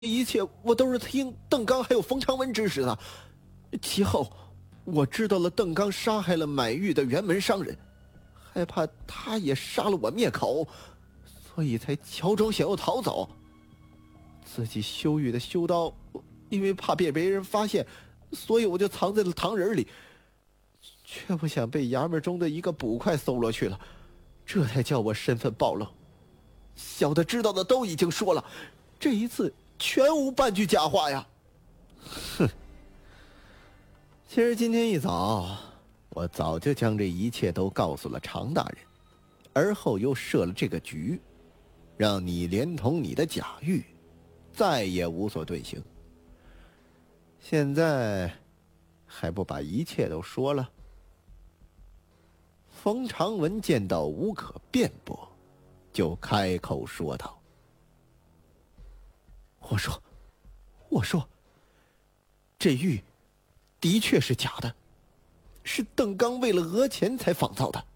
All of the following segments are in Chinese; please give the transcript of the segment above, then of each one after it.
一切我都是听邓刚还有冯长文指使的。其后，我知道了邓刚杀害了买玉的辕门商人，害怕他也杀了我灭口，所以才乔装想要逃走。自己修玉的修刀，因为怕被别人发现，所以我就藏在了糖人里，却不想被衙门中的一个捕快搜罗去了，这才叫我身份暴露。小的知道的都已经说了，这一次全无半句假话呀！哼！其实今天一早，我早就将这一切都告诉了常大人，而后又设了这个局，让你连同你的贾玉，再也无所遁形。现在，还不把一切都说了？冯长文见到无可辩驳，就开口说道：“我说，这玉的确是假的，是邓刚为了讹钱才仿造的。”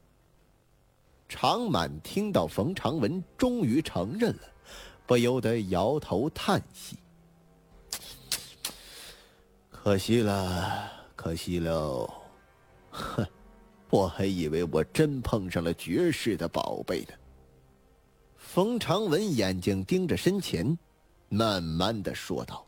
常满听到冯长文终于承认了，不由得摇头叹息：“可惜了，可惜喽！哼，我还以为我真碰上了绝世的宝贝呢。”冯长文眼睛盯着身前，慢慢的说道：“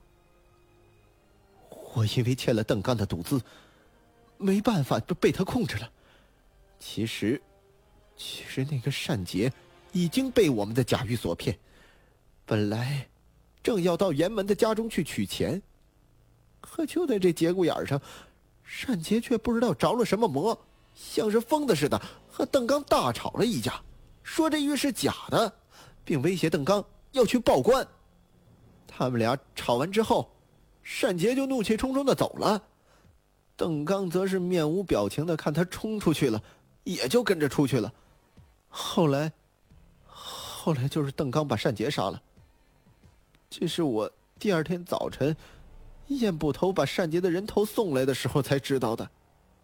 我因为欠了邓刚的赌资，没办法被他控制了。其实那个单杰已经被我们的贾玉所骗，本来正要到辕门的家中去取钱，可就在这节骨眼上，单杰却不知道着了什么魔，像是疯的似的和邓刚大吵了一架，说这玉是假的，并威胁邓刚要去报官。他们俩吵完之后，单杰就怒气冲冲的走了，邓刚则是面无表情的看他冲出去了，也就跟着出去了。后来就是邓刚把单杰杀了。这是我第二天早晨燕捕头把单杰的人头送来的时候才知道的。”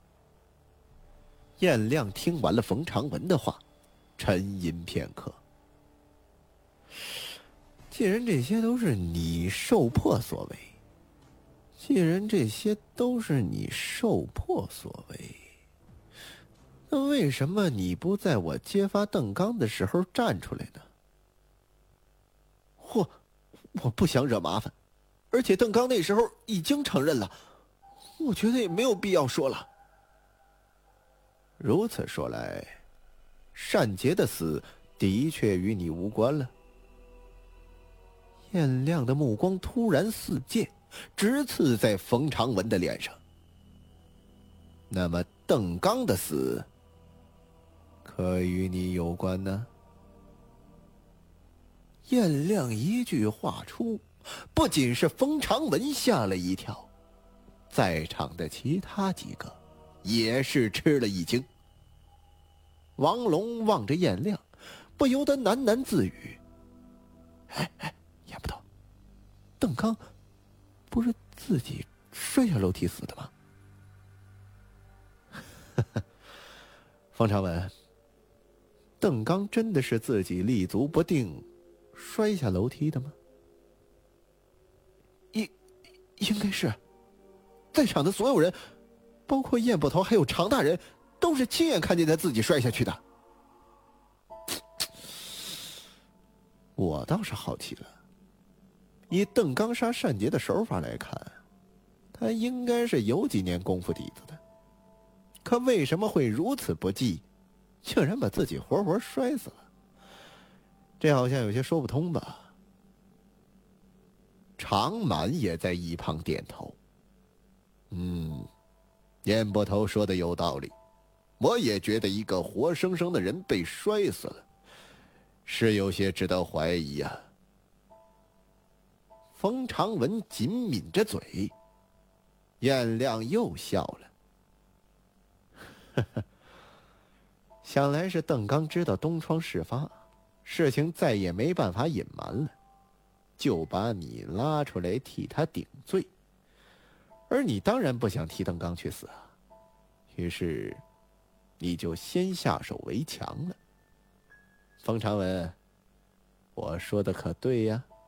燕亮听完了冯长文的话，沉吟片刻：“既然这些都是你受迫所为，那为什么你不在我揭发邓刚的时候站出来呢？”“我不想惹麻烦，而且邓刚那时候已经承认了，我觉得也没有必要说了。”“如此说来，单杰的死的确与你无关了。”燕亮的目光突然似箭，直刺在冯长文的脸上。“那么邓刚的死可与你有关呢？”燕亮一句话出，不仅是冯长文吓了一跳，在场的其他几个也是吃了一惊。王龙望着燕亮，不由得喃喃自语：“燕捕头，邓刚不是自己摔下楼梯死的吗？”“冯长文，邓刚真的是自己立足不定摔下楼梯的吗？”“应该是，在场的所有人，包括燕捕头还有常大人，都是亲眼看见他自己摔下去的。”“我倒是好奇了，以邓刚杀单杰的手法来看，他应该是有几年功夫底子的，可为什么会如此不济，竟然把自己活活摔死了？这好像有些说不通吧？”常满也在一旁点头：“燕捕头说的有道理，我也觉得一个活生生的人被摔死了，是有些值得怀疑呀。”冯长文紧抿着嘴，燕亮又笑了：“呵呵，想来是邓刚知道东窗事发，事情再也没办法隐瞒了，就把你拉出来替他顶罪，而你当然不想替邓刚去死啊，于是你就先下手为强了。冯长文，我说的可对呀？”